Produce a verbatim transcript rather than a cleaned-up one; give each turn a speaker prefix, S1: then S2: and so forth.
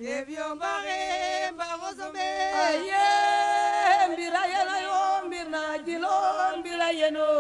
S1: Devyo mbare mbarozobe
S2: aye mbira yeno yo mbirna jilo mbira yeno